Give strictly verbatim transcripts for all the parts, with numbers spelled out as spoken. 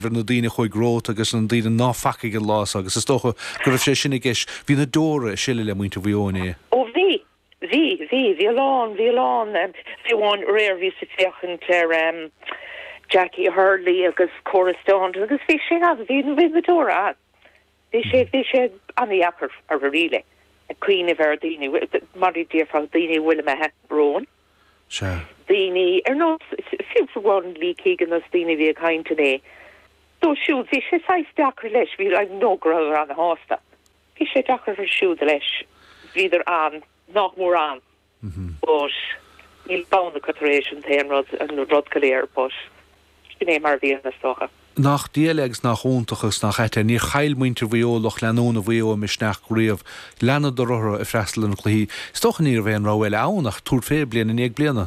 na daine chuig grót agus an daine náfacaigh an lás agus is tócha gur sé sinna gis hí na dóra siile le muinte bhíóna. Ó bhí, bhí, bhí, bhí lán, bhí lán, bhí bháin réir bhí sa féchan tar Jackie Hurley agus Cora Stone agus bhí sé as bhí na bhí na dóra. Bhí sé bhí sé aníachar ar a riile. A queen of our daine, Marie dear from daine William Brown. Sure. Daine, er no, few for one Lee Keegan as daine vi a kind today. Those shoes, vi she size dacker lesh, vi like no grower on the hosta. Vi she dacker for shoe the lesh, either on, not more on. But, he'll bound the cutteration there and rod, and rod clear, but, she name our V in the stocker. Nach dielegs nach óntachas nach éte ní chail muintir bhíolach leanúna bhío mis nach gríomh lena do rothra a freistal an chluí. Stochan ní bhéon ráhfuil ánach túr fé bliana ní ag bliana?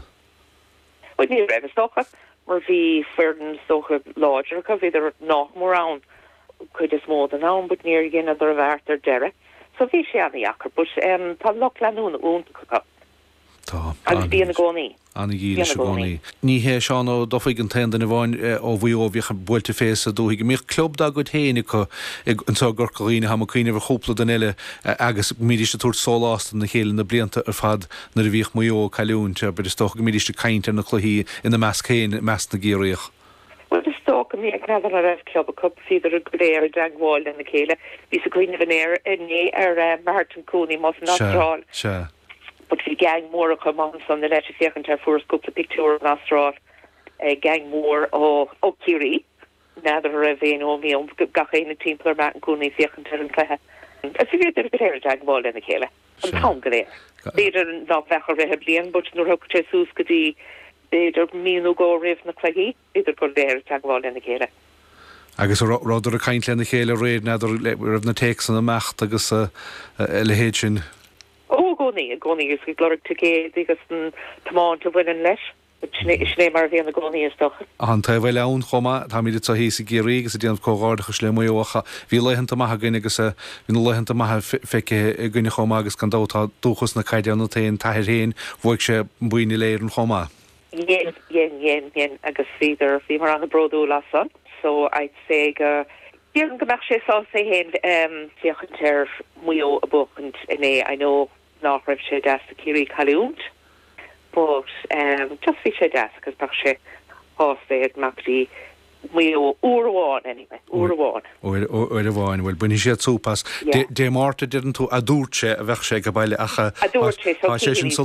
Well, ní raibh stocha, mar bhí feardan stocha láidir go bhíidir nach mór ann chuid is mód an ann, but níor gine ar a bhhartar deire. So bhí sé annaíachar, but um, tá loch leanúna óntacha. Tá. Agus bhí an gcónaí. Anna gíle se gcónaí. Ní hé seán ó dofaigh an tendan a bháin ó bhío bhíocha builte fésa dúigh mí club da go téine chu an tá gur choíine ha chuoine bhar chopla den eile agus míiste túirt sólástan na chéile na blianta ar fad na a bhíoh muo caiúnte, bud is tócha míiste caiinte na chluí ina meas céin meas na géiríoch. Well, the stock and the another red club a cup either a glare drag wall in the Kayla. This a queen of an air in the air Martin Cooney must not draw. Sure. But the gang more come on on the letter second her first couple of picture of Astral a gang more oh oh Kiri. Neither Ravine or me on Gachain and team player Martin Cooney second her and Clare. I figure there's a air drag wall in the Kayla. And Tom Gray. They didn't not back or Rehablian, but no hook Jesus could be Beidir mí nó go raibh na claigí, idir go léir teagháil in na chéile. Agus ráidir a caint le na chéile réad neidir raibh na téics an amacht agus le héad sin. Ó gcónaí, gcónaí gus go glóir te géad agus an tamáint a bhainean leis, sné mar bhí an na gcónaí is docha. An tá bhfuil ann chuma, tá míad tá híos i géirí agus a dtíanamh cógáideachas le muocha. Bhí leihananta maithe gine agus bhí leihananta maithe feice gine chuma agus gan dótá dúchas na caideann na taon taithir héin, bhuaigh sé buoine léir an chuma. Yen, yen, yen, yen, agus feeder, fi mar an the brodo lasa. So I'd say, uh, yen gamach she saw say hen, um, tiachan ter muyo a book and in I know not ref she das the kiri kaliunt, but, um, just fi she das, cause bach she, horse they had makdi, muyo urwan anyway, urwan. Urwan, well, when he said so pass, de Marta didn't to adurche, a vechshe gabaile acha, adurche, so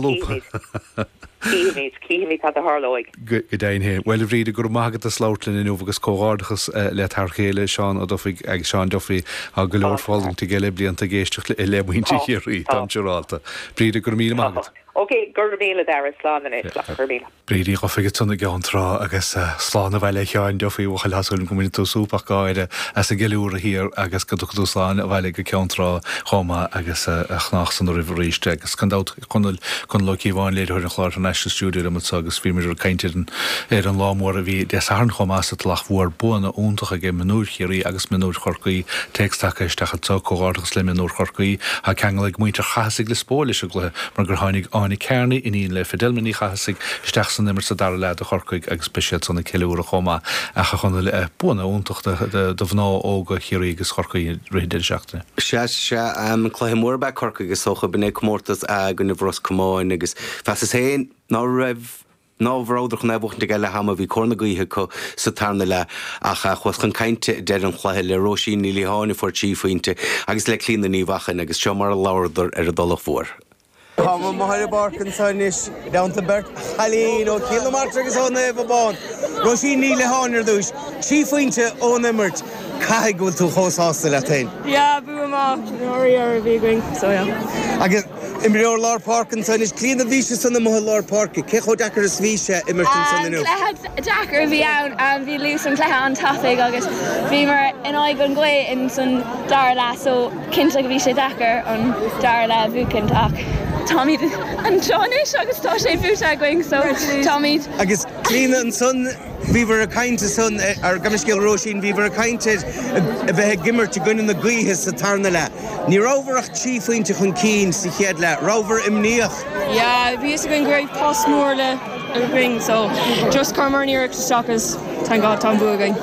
kihini, Kihini, Kihini had the harloig. Good day here. Well, if read a good market the slaughter in Uvagas Cogardas, let her Kayla, Sean, or Duffy, Sean Duffy, how Galore falling to Gelibli and Tagash, eleven to here, Tom Geralta. Breed a good meal market. Okay, Gurmila there is Slan and it's Gurmila. Breedy, I figured on the Gantra, I guess, Slan of Alec, Duffy, Wahalas, coming to Super Guide as a Gelura here, I guess, Kadukusan, Valega Contra, Homa, I guess, a Knachs on the River Reach, I guess, Condal, Conloki, one later in Clark National Studio, and Sagas, Femur, Kainted, and Aaron Lawmore, the Sarn Homas at Lach war Bona, Untoch again, Manur here, I guess, Manur Horky, takes Takash, Takatoko, or Slim and Nor Horky, I can like Winter Hasig, Polish, Margaret Heinig on. Kearney in le Fidelmini chasig stachsan nimmer sa dar le de chorkuig ag special on the Kilura Homa a chon le bona untoch de de vna oga hirigus chorkuig redel jachta. Sha sha am Claymore back chorkuig socha bene comortas a gunna vros comoin agus fas hein na rev ná bhróidir chun ébocht de geile hama bhí cornagaíthe có sa tarna le acha chus chun cainte de an chlathe le Róisín ní Líháine for tíofainte agus le clína níomhachan agus seo mar a láirdar ar a dul fuór. Come Mahara Barkin Sanish down to Bert Halino, Kilometrics on the Evabon, Roshini Lehoner Dush, Chief Winter on the Mert, Kaigul to Hos Hostel at ten. Yeah, Booma, Nori are vegan, so yeah. I get Emilio Lord Parkinson is clean the vicious on the Mohar Park, Keho Dacker is Visha, Emerson on the new. I had Dacker V out and we lose some Cleha on Taffig, August. Beamer and I gon Gway in some Darla, so Kinta Visha Dacker on Darla Vukan Talk. Tommy and Johnish, August Toshe Futa going so Tommy. I guess clean and son, we were a kind to son, our Gamishkil Roshin, we were a kind to a bit gimmer to gun in the Gui his Satarnala. Near over a chief into Hunkeen, Sikiedla, Rover Imniach. Yeah, we used to go in great post more ring, so just come near to stock us, thank God, Tom Boo again.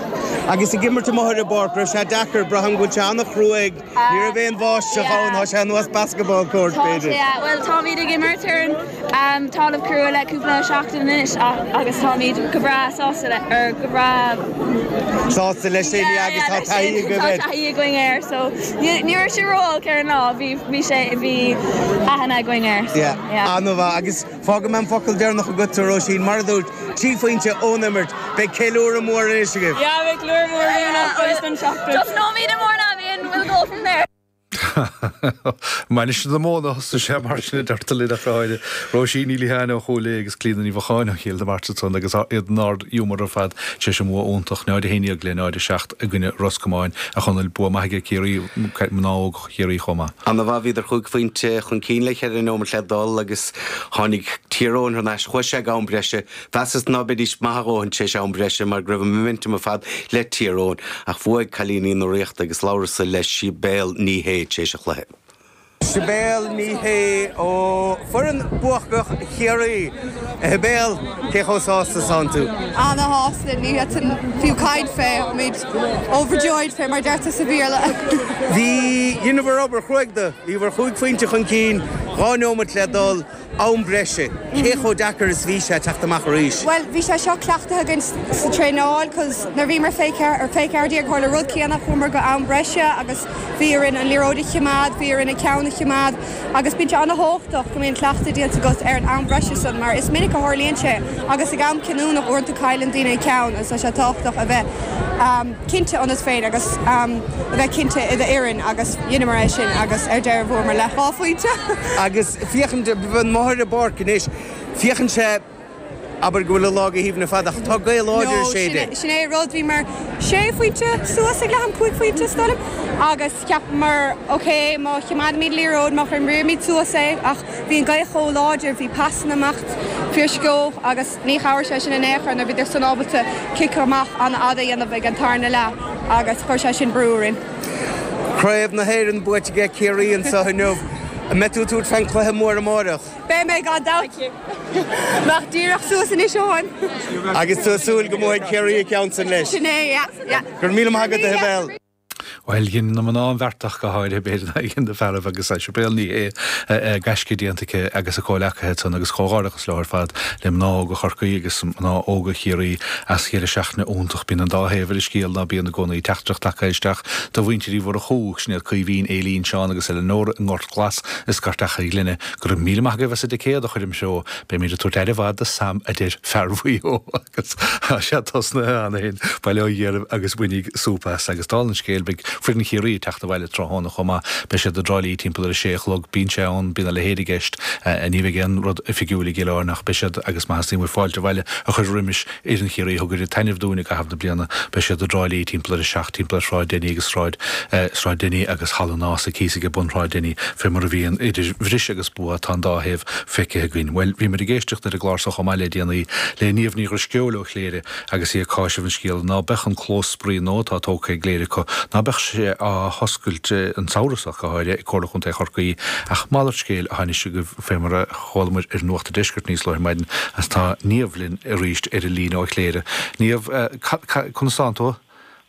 agus i gimmar máthir a bar ra sé dachar braham go teanna chruúig ní a bhéon bháiste cháin tha sé nuas basketball court beidir. Well tá míad ag immer turn um, tálamh cruúil le cúpla seachtain inis agus tá míad go bra sásta le ar go bra sásta le sé agus tá taí go bheith. Tá taí going air so níor sé ró cear ná bhí bhí sé bhí ahanana going air. Anmh agus fágam man focail dearnach go go sin mar dút tíointe ónimirt be ceúra mór in isisigh. Yeah, be clúr mór in just nó míad mór na bhíon we'll go from there. Meine sin do móna sa sé mar sinna dartalí a fáide Roí nílí hena chola agus clían í bháin chéal de martún agus iad ná dúmar a fad sé sem mó óntaach náid a héine glénáid seach a gine Roscomáin a chunil bu maige céirí ná chéirí chomá. An bh híidir chuig faointe chun cíle ar an nómar ledal agus tháinig tíróin ar chu sé an breise Fes ná bedís maithróin sé an breise mar gribh momentum a fad le tíróin ach fuig chalíní nó réocht agus láirsa leis si béal ní héit sé se chléthe. Sibéal ní hé ó furan buachgach chéirí a béal chéchosásta santu. Anna hásta ní an fiú caiid fé míid overjoyed fé mar deirta sa bíle. Bhí dionmhar obair chruigda, bhí bhar chuig faointe chun cín gáómat ledal an breise. Chécho dachar is bhí sé teachtamach ríis. Well, bhí sé seo cleachta againn sa tréáil cos nar bhí mar féceir ar féceirdaí chuir le rud cíanana chumar go an breise agus bhírin an liróda chimád, bhírin na ceanna chimád agus bíte anna hóchtach go mbeon cleachta díanta go ar an an breise san mar is minic a thirlíonn sé agus i gam cinúnach orintanta caiileann daoine ceann is sé táchtach a bheith um, cinnte an is féin agus um, a bheith cinnte i éireann agus dionmar sin agus ar deir bhór mar le fáfuointe. Agus fiochan de bhn máthir a bar cinis fiochan sé aber go bhfuil lága híomna fadach tá gail láidir séide. Sinné rud bhí mar sé faointe suas a gleam chuig faointe stolam agus ceap mar oké má chimád míad líród má chu mé míid suas é ach bhí an gaith cho láidir bhí passan amacht fioscó agus ní chair sé sin na néchar na bhíidir san ábalta cic amach an ada dhéanamh ag an tarna le agus chuir sé sin brúrin. Craibh na héirann buite ge céiríonn sa nómh. A metú túr fan chluthe mór amórach. Bé mé gá daci. Nach díach suas in isáin. Agus túsúil go móid céirí ceansan leis. Sinné, gur míle agad a hebel. Weil gin na man an vertach go háir beidir gin de fer agus se béal ní é gascidíantacha agus a cóilecha san agus choáireachas leir fad le ná go chorcaí agus ná óga chiirí as chéile seachna óntaach bin an dáhéhir is cíal na bíon na gona í teachtrach takaisteach do bhaintirí bhar a chúg snéad chuhín élín seán agus le nóir an gort glas is gartacha í glynne gur mí maigeh was de céad a chuirim seo be mí a túirteide bhd a sam a dir fermhuiío agus sé tosna anna hén bailile dhéanamh agus buinnig súpas agus dálan scéal big frin chéirí teachta bhile trohanna chumá be sé do drálíí timppla a séchlog bín seán bína le héidir geist a ní gin rud fiúla giile nach beisiad agus máí mu fáilte bhile a chur riimiis é an chéirí thugur tainemh dúna a hafna blianana be sé do drálíí timppla a seach timppla ráid déine agus ráid ráid déine agus hallan ná a cíige bunráid déine fé mar a bhíon idir bhris agus bu tá dáhéh feice a gin. Well bhí mar géisteach ar a glása chomáile déanaí le níomhní gur sceoló chléire agus í cáisih scéal ná bechan chlós sprí nótá tócha léire chu ná bech sé a hoscailte an saorasach a háide cóla chun chorcaí ach málar scéal a haine si go fémar a cholamir ar nuachta deisgurt níos leir maidin as tá níomhlinn a ríist ar a lín á chléire. Níomh chunasánto?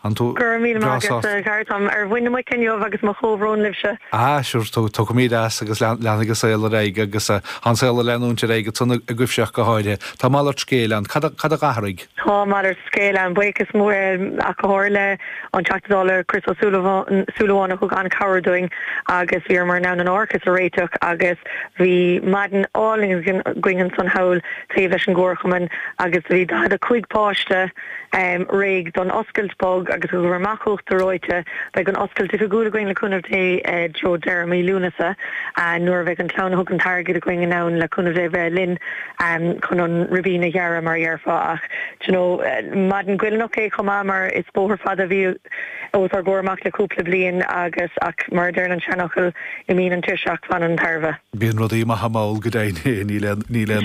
Gur mí gartam ar bhaine mai ceneomh agus má chomhrón libse. Á siúr tó mídas agus leanagus éile réige agus ansaile leúnte réige tunna a gcuibseach go háide. Tá málar scéile cad a gahraig? Tá mar scéile an buchas mór a choirle an teachtadála Chris Súlahána chu an cabharúing agus bhí mar ná an orchas a réiteach agus bhí maidin álings gcuigeann san hail taobh leis an ggóirchaman agus bhí dá a chuig páiste réig don oscailtpog agus go bhar machucht roiite beag an oscailt go gúla going le cúnamh é Joe Jeremy Lunasa a nuair bheith an clán thug an targad a going nán le cúnamh é bheith linn chun an ribína dhearra mar dhearfa ach maidin ghuiilnach é chumá mar is bóthar fad a bhí os ar gcóramach le cúpla blion agus ach mar deir an seanachil i mín an tuiseach fan an tarfa. Bíon rudí ma hamáil go daine ní le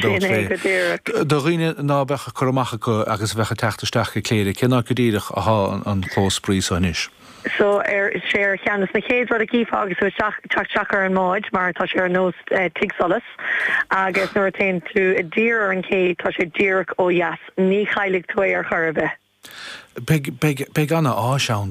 dó. Do riine ná becha choramach go agus bhecha teachtasteach go cléire cinná go díireach athá an chlós prís inis. So er sé cheannas na chéad rud a gífa agus teachchar an máid mar tá sé ar nós tiagsolas agus nuair tain tú a ddír ar an cé tá sé ddíreach ó jaas ní chailig tú ar churbe. Be anna áseán